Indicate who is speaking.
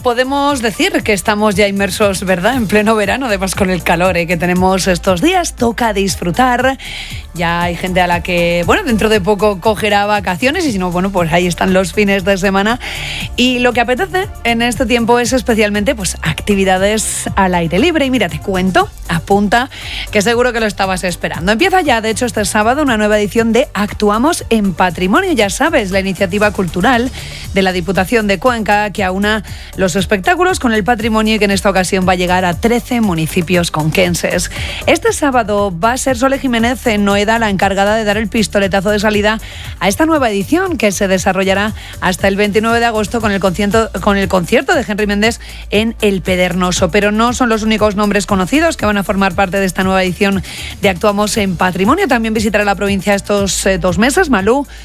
Speaker 1: podemos decir que estamos ya inmersos, ¿verdad?, en pleno verano, además con el calor que tenemos estos días. Toca disfrutar. Ya hay gente a la que, bueno, dentro de poco cogerá vacaciones y si no, bueno, pues ahí están los fines de semana. Y lo que apetece en este tiempo es especialmente, pues, actividades al aire libre. Y mira, te cuento, apunta, que seguro que lo estabas esperando. Empieza ya, de hecho, este sábado una nueva edición de Actuamos en Patrimonio. Ya sabes, la iniciativa cultural de la Diputación de Cuenca que aúna los espectáculos con el patrimonio y que en esta ocasión va a llegar a 13 municipios conquenses. Este sábado va a ser Sole Jiménez en Noeda la encargada de dar el pistoletazo de salida a esta nueva edición que se desarrollará hasta el 29 de agosto con el concierto de Henry Méndez en El Pedregoso. Pero no son los únicos nombres conocidos que van a formar parte de esta nueva edición de Actuamos en Patrimonio. También visitará la provincia estos 2 meses Malú,